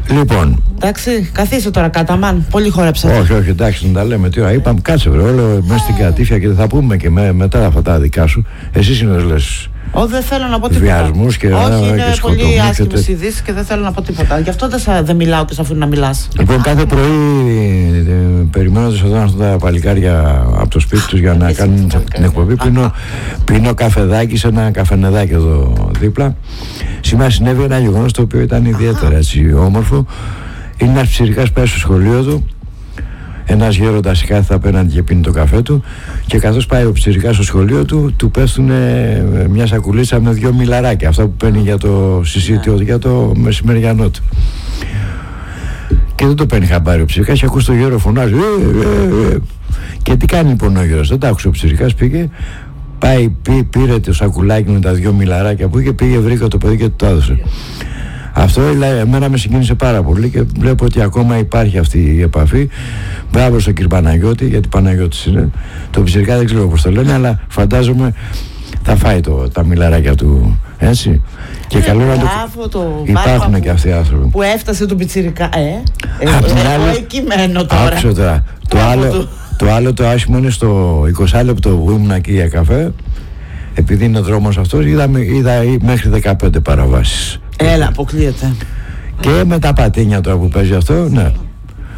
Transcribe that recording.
Λοιπόν. Εντάξει, καθίστε τώρα Κάταμαν. Πολύ χόρεψατε. Όχι, εντάξει, να τα λέμε. Τι ώρα είπαμε, κάτσε βρε, όλο μέσα στην κατήφια και θα πούμε και μετά αυτά τα δικά σου. Εσύ συνολές. Δεν θέλω να πω τίποτα. Βιασμούς και όχι, είναι πολύ άσχημες ειδήσεις και δεν θέλω να πω τίποτα. Γι' αυτό δεν μιλάω και σε αφήνω να μιλάς. Λοιπόν, κάθε πρωί περιμένοντας εδώ να έρθουν τα παλικάρια από το σπίτι τους για να κάνουν την εκπομπή, πίνω καφεδάκι σε ένα καφενεδάκι εδώ δίπλα. Σήμερα συνέβη ένα γεγονός το οποίο ήταν ιδιαίτερα έτσι όμορφο. Είναι ένας ψηρικάς πάει στο σχολείο του. Ένας γέροντας κάθεται απέναντι και πίνει το καφέ του, και καθώς πάει ο ψηρικάς στο σχολείο του πέφτουν μια σακουλίτσα με 2 μιλαράκια, αυτά που παίρνει για το συσίτιο, για το μεσημεριανό του. Και δεν το παίρνει χαμπάρι ο ψηρικάς και ακούς το γέρο φωνάζει και τι κάνει λοιπόν ο γέρος? Δεν τα άκουσε ο ψηρικάς, πήγε, πάει, πήρε το σακουλάκι με τα 2 μιλαράκια που είχε, πήγε, βρήκε το παιδί και του το έδωσε. Αυτό εμένα με συγκίνησε πάρα πολύ και βλέπω ότι ακόμα υπάρχει αυτή η επαφή. Μπράβο στον κύριο Παναγιώτη, γιατί Παναγιώτης είναι. Το ψηρικά δεν ξέρω πώς το λένε, αλλά φαντάζομαι θα φάει τα μιλαράκια του, έτσι. Και καλό να το... Υπάρχουν και αυτοί οι άνθρωποι που έφτασε το πιτσιρικά. Εκεί μένω τώρα. Άκουσα τώρα. Το άσχημο είναι στο 20 λεπτό που ήμουν εκεί για καφέ. Επειδή είναι ο δρόμος αυτός, είδα μέχρι 15 παραβάσεις. Έλα, αποκλείεται. Και με τα πατίνια τώρα που παίζει αυτό, ναι.